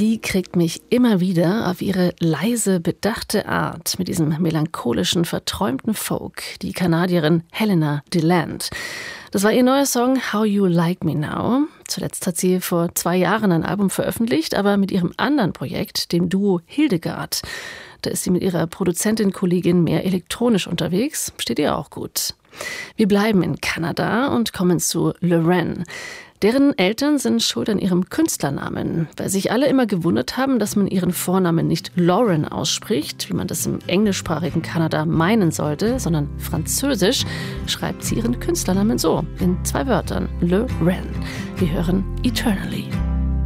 Sie kriegt mich immer wieder auf ihre leise, bedachte Art mit diesem melancholischen, verträumten Folk, die Kanadierin Helena DeLand. Das war ihr neuer Song How You Like Me Now. Zuletzt hat sie vor 2 Jahren ein Album veröffentlicht, aber mit ihrem anderen Projekt, dem Duo Hildegard. Da ist sie mit ihrer Produzentin-Kollegin mehr elektronisch unterwegs. Steht ihr auch gut. Wir bleiben in Kanada und kommen zu Loren. Deren Eltern sind schuld an ihrem Künstlernamen, weil sich alle immer gewundert haben, dass man ihren Vornamen nicht Lauren ausspricht, wie man das im englischsprachigen Kanada meinen sollte, sondern französisch schreibt sie ihren Künstlernamen so, in 2 Wörtern, Loren. Wir hören Eternally.